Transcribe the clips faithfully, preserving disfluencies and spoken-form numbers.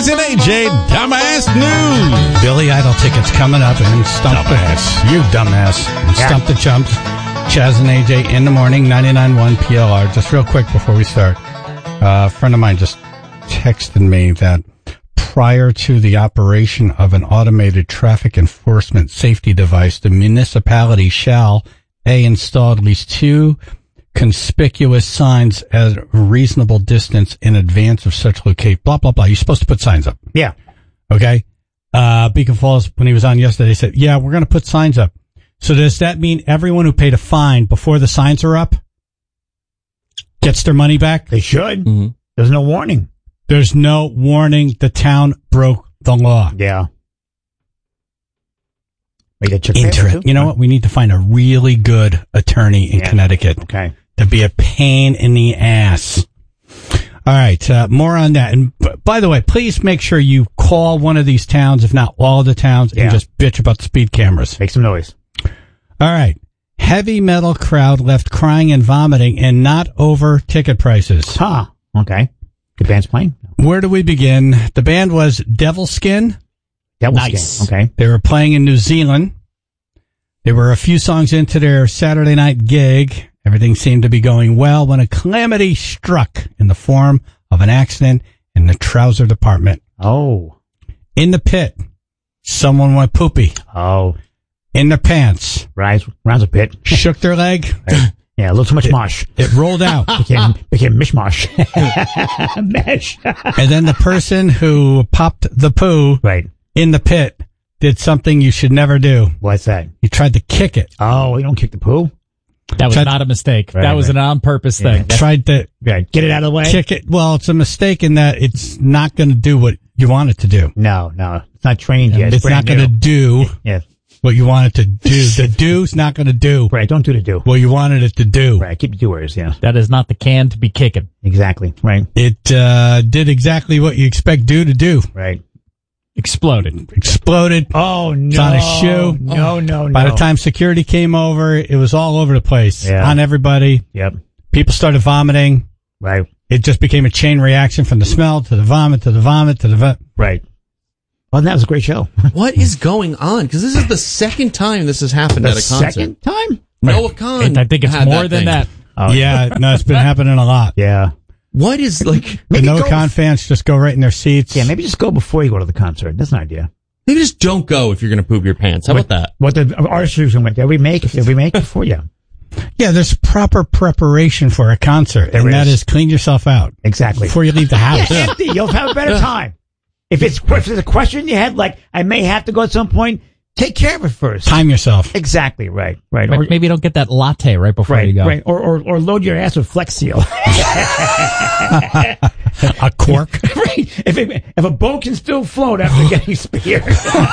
Chaz and A J Dumbass News. Billy Idol tickets coming up and Stump Dumbass. the, you dumbass. And Yeah. Stump the Chumps. Chaz and A J in the morning, ninety-nine point one P L R. Just real quick before we start. Uh, a friend of mine just texted me that prior to the operation of an automated traffic enforcement safety device, the municipality shall A, install at least two conspicuous signs at a reasonable distance in advance of such location. Blah, blah, blah. You're supposed to put signs up. Yeah. Okay. Uh, Beacon Falls, when he was on yesterday, said, yeah, we're going to put signs up. So does that mean everyone who paid a fine before the signs are up gets their money back? They should. Mm-hmm. There's no warning. There's no warning. The town broke the law. Yeah. Make that check Interesting. You know what? We need to find a really good attorney in Yeah. Connecticut Okay. to be a pain in the ass. All right. Uh, more on that. And b- by the way, please make sure you call one of these towns, if not all the towns, Yeah. and just bitch about the speed cameras. Make some noise. All right. Heavy metal crowd left crying and vomiting, and not over ticket prices. Huh. Okay. The band's playing. Where do we begin? The band was Devil Skin. That was Nice. game. Okay. They were playing in New Zealand. They were a few songs into their Saturday night gig. Everything seemed to be going well when a calamity struck in the form of an accident in the trouser department. Oh. In the pit, someone went poopy. Oh. In their pants, Rise. Rounds a pit. shook their leg. Yeah, a little too much mosh. It rolled out. Became, became mishmash. Mesh. And then the person who popped the poo Right. in the pit did something you should never do. What's that? You tried to kick it. Oh, you don't kick the poo? That was Tried- not a mistake. Right, that was right. an on-purpose Yeah, thing. Tried to Right. Get it out of the way? kick it. Well, it's a mistake in that it's not going to do what you want it to do. No, no. It's not trained yet. It's not brand going to new. do Yeah. what you want it to do. The do's not going to do Right. Don't do the do. what you wanted it to do. Right. Keep the doers. Yeah. That is not the can to be kicking. Exactly. Right. It uh, did exactly what you expect do to do. Right. Exploded. Exploded. Oh, no. It's on his shoe. No, no, no. By the time security came over, it was all over the place. Yeah. On everybody. Yep. People started vomiting. Right. It just became a chain reaction from the smell to the vomit to the vomit to the vo- Right. Well, that was a great show. What is going on? Because this is the second time this has happened The at a concert. second time? Noah Khan. And I think it's had more than thing. that. Oh, Yeah, no, it's been happening a lot. Yeah. What is like? The Maybe no go- con fans just go right in their seats. Yeah, maybe just go before you go to the concert. That's an idea. Maybe just don't go if you're going to poop your pants. How about that? What the artist went? Did we make? Did we make before? Yeah. Yeah, there's proper preparation for a concert, There and that is. is clean yourself out Exactly. before you leave the house. Yeah, empty. You'll have a better time. If it's if there's a question in your head, like I may have to go at some point, take care of it first. Time yourself. Exactly. Right. Right. But maybe you don't get that latte right before right. you go. Right. Or, or or load your ass with Flex Seal. A cork. Right. If it, if a boat can still float after getting speared,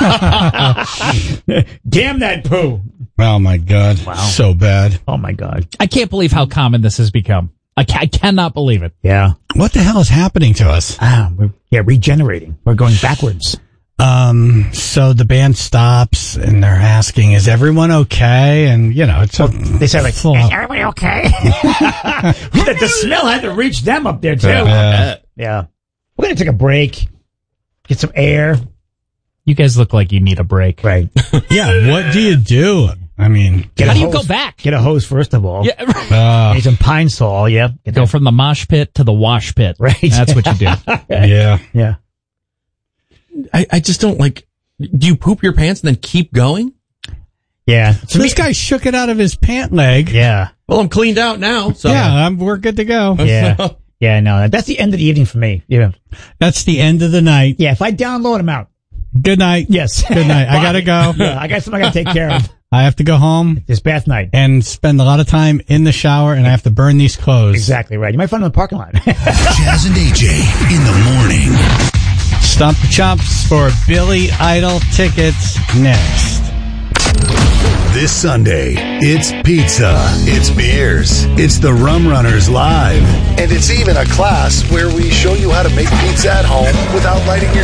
damn that poo. Oh my God. Wow. So bad. Oh my God. I can't believe how common this has become. I, ca- I cannot believe it. Yeah. What the hell is happening to us? Ah, we're yeah regenerating. We're going backwards. Um, so the band stops and they're asking, is everyone okay? And you know, it's a, They say like, full- is everybody okay? the, the smell had to reach them up there too. Yeah. Yeah. We're gonna take a break, get some air. You guys look like you need a break. Right. yeah. What do you do? I mean, Get How a do you hose- go back? Get a hose first of all. Yeah, uh, Need some Pine Sol. Yeah. Get go that- from the mosh pit to the wash pit. Right. That's what you do. yeah. Yeah. I, I just don't like. Do you poop your pants and then keep going? Yeah. So this guy shook it out of his pant leg. Yeah. Well, I'm cleaned out now. So Yeah, I'm, we're good to go. Yeah. Yeah. No, that's the end of the evening for me. Yeah. That's the end of the night. Yeah. If I download them out. Good night. Yes. Good night. I gotta go. Yeah. I got something I gotta take care of. I have to go home It's bath night. and spend a lot of time in the shower, and I have to burn these clothes. Exactly right. You might find them in the parking lot. Chaz and A J in the morning. Stump the Chumps for Billy Idol tickets next. This Sunday, it's pizza, it's beers, it's the Rum Runners Live. And it's even a class where we show you how to make pizza at home without lighting your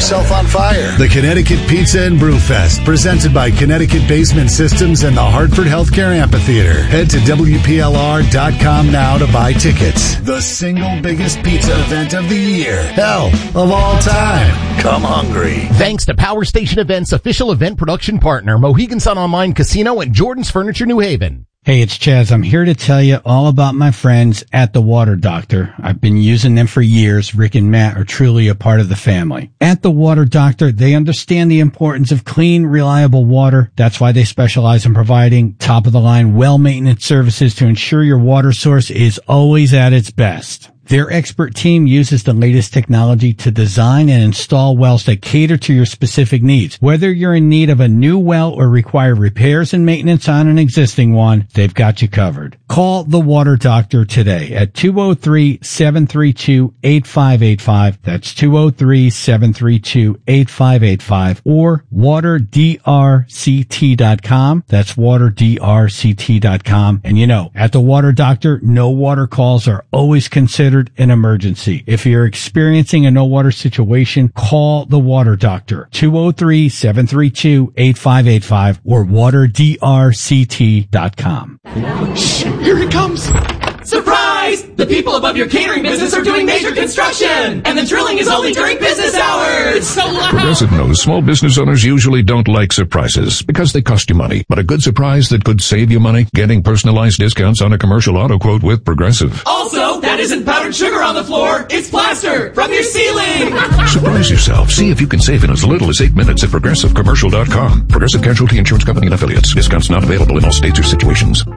yourself on fire. The Connecticut Pizza and Brew Fest, presented by Connecticut Basement Systems and the Hartford Healthcare Amphitheater. Head to W P L R dot com now to buy tickets. The single biggest pizza event of the year. Hell, of all time. Come hungry. Thanks to Power Station Events, official event production partner, Mohegan Sun Online Casino and Jordan's Furniture New Haven. Hey, it's Chaz. I'm here to tell you all about my friends at The Water Doctor. I've been using them for years. Rick and Matt are truly a part of the family. At The Water Doctor, they understand the importance of clean, reliable water. That's why they specialize in providing top-of-the-line, well-maintenance services to ensure your water source is always at its best. Their expert team uses the latest technology to design and install wells that cater to your specific needs. Whether you're in need of a new well or require repairs and maintenance on an existing one, they've got you covered. Call The Water Doctor today at two oh three, seven three two, eight five eight five. That's two oh three, seven three two, eight five eight five or water d r c t dot com. That's water d r c t dot com. And you know, at The Water Doctor, no water calls are always considered an emergency. If you're experiencing a no water situation, call The Water Doctor, two oh three, seven three two, eight five eight five or water d r c t dot com. Shh, here it comes. Surprise! The people above your catering business are doing major construction, and the drilling is only during business hours. So loud. Progressive knows small business owners usually don't like surprises because they cost you money. But a good surprise that could save you money? Getting personalized discounts on a commercial auto quote with Progressive. Also, that isn't powdered sugar on the floor. It's plaster from your ceiling. Surprise yourself. See if you can save in as little as eight minutes at progressive commercial dot com. Progressive Casualty Insurance Company and Affiliates. Discounts not available in all states or situations.